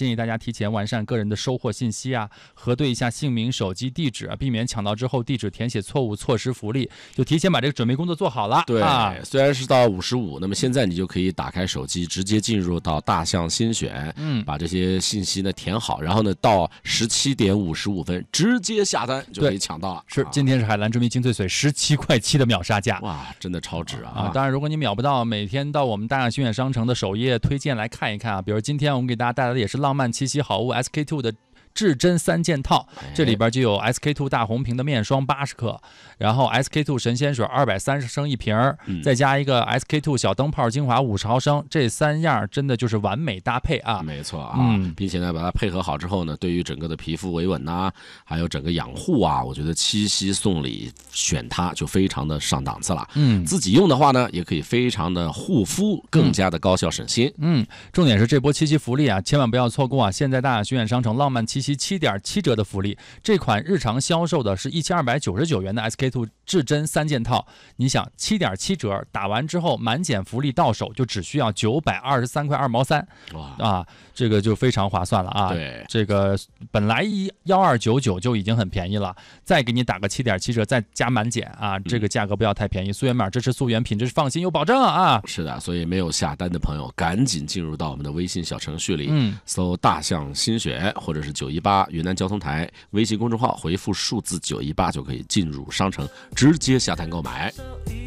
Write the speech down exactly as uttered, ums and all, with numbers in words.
建议大家提前完善个人的收货信息啊，核对一下姓名、手机地址啊，避免抢到之后地址填写错误，错失福利。就提前把这个准备工作做好了。 对， 啊、 虽然是到五十五，那么现在你就可以打开手机，直接进入到大象新选，嗯，把这些信息呢填好，然后呢到十七点五十五分直接下单就可以抢到了。 是，今天是海蓝之谜金脆髓十七块七的秒杀价， 哇，真的超值啊！ 啊，当然如果你秒不到，每天到我们大象新选商城的首页推荐来看一看啊。比如今天我们给大家带来的也是浪漫七夕好物 S K two 的至臻三件套，这里边就有 S K two 大红瓶的面霜八十克，然后 S K two 神仙水二百三十升一瓶，嗯、再加一个 S K two 小灯泡精华五十毫升，这三样真的就是完美搭配啊！ 没错啊，嗯、并且呢，把它配合好之后呢，对于整个的皮肤维稳呐、啊，还有整个养护啊，我觉得七夕送礼选它就非常的上档次了。嗯，自己用的话呢，也可以非常的护肤，更加的高效省心。 嗯，重点是这波七夕福利啊，千万不要错过啊！现在大象新选商城浪漫七夕七点七折的福利，这款日常销售的是一千二百九十九元的 S K two 至臻三件套，你想七点七折打完之后满减福利到手就只需要九百二十三块二毛三，哇啊，这个就非常划算了啊！ 对， 这个本来一幺二九九就已经很便宜了，再给你打个七点七折，再加满减啊，这个价格不要太便宜。溯源码支持溯源，品质放心有保证啊！ 是的，所以没有下单的朋友赶紧进入到我们的微信小程序里，嗯，搜大象新选或者是九一八云南交通台微信公众号，回复数字九一八就可以进入商城，直接下单购买。